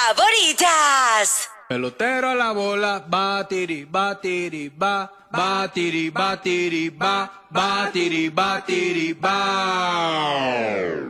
favoritas. Pelotero a la bola, batiri, batiri, ba, batiri, batiri, ba, batiri, batiri, ba.